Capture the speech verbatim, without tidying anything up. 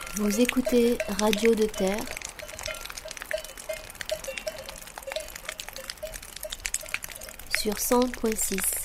Vous écoutez Radio de Terre sur cent point six.